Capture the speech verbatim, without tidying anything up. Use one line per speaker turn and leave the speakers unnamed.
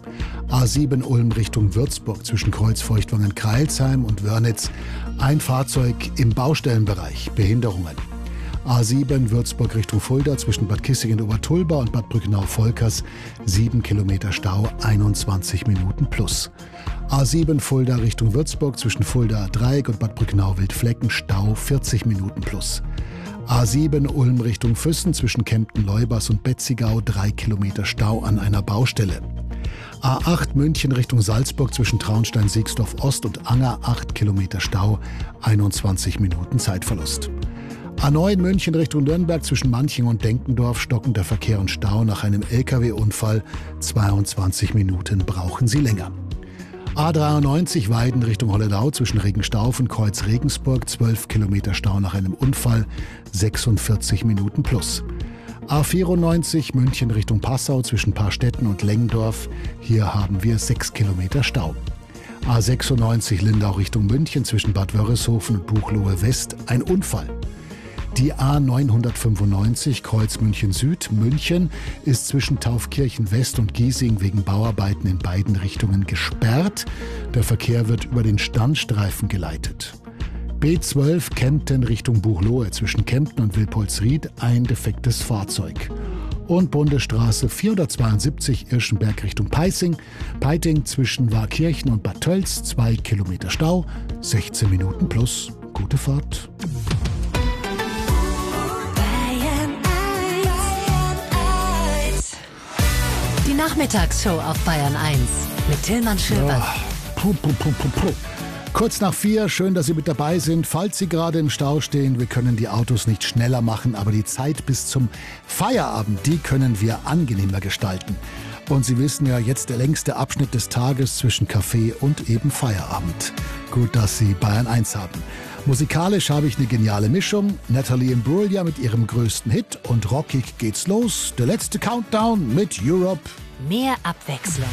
A sieben Ulm Richtung Würzburg zwischen Kreuzfeuchtwangen-Kreilsheim und Wörnitz. Ein Fahrzeug im Baustellenbereich, Behinderungen. A sieben Würzburg Richtung Fulda zwischen Bad Kissingen-Obertulba und Bad Brückenau-Volkers. sieben Kilometer Stau, einundzwanzig Minuten plus. A sieben Fulda Richtung Würzburg zwischen Fulda-Dreieck und Bad Brückenau-Wildflecken. Stau, vierzig Minuten plus. A sieben Ulm Richtung Füssen zwischen Kempten-Leubers und Betzigau. drei Kilometer Stau an einer Baustelle. A acht München Richtung Salzburg zwischen Traunstein-Siegsdorf-Ost und Anger. acht Kilometer Stau, einundzwanzig Minuten Zeitverlust. A neun München Richtung Nürnberg zwischen Manching und Denkendorf, stockender Verkehr und Stau nach einem L K W-Unfall. zweiundzwanzig Minuten brauchen Sie länger. A dreiundneunzig Weiden Richtung Holledau zwischen Regenstauf und Kreuz Regensburg, zwölf Kilometer Stau nach einem Unfall, sechsundvierzig Minuten plus. A vierundneunzig München Richtung Passau zwischen Paarstetten und Lengdorf, hier haben wir sechs Kilometer Stau. A sechsundneunzig Lindau Richtung München zwischen Bad Wörishofen und Buchloe West, ein Unfall. Die A neunhundertfünfundneunzig Kreuz München Süd, München, ist zwischen Taufkirchen West und Giesing wegen Bauarbeiten in beiden Richtungen gesperrt. Der Verkehr wird über den Standstreifen geleitet. B zwölf Kempten Richtung Buchloe zwischen Kempten und Wilpolsried, ein defektes Fahrzeug. Und Bundesstraße vierhundertzweiundsiebzig Irschenberg Richtung Peising, Peiting zwischen Warkirchen und Bad Tölz, zwei Kilometer Stau, sechzehn Minuten plus. Gute Fahrt.
Die Nachmittagsshow auf Bayern eins mit Tillmann Schöber.
Ja. Puh, puh, puh, puh, puh. Kurz nach vier, schön, dass Sie mit dabei sind. Falls Sie gerade im Stau stehen, wir können die Autos nicht schneller machen, aber die Zeit bis zum Feierabend, die können wir angenehmer gestalten. Und Sie wissen ja, jetzt der längste Abschnitt des Tages zwischen Kaffee und eben Feierabend. Gut, dass Sie Bayern eins haben. Musikalisch habe ich eine geniale Mischung. Natalie Imbruglia mit ihrem größten Hit und rockig geht's los. Der letzte Countdown mit Europe.
Mehr Abwechslung.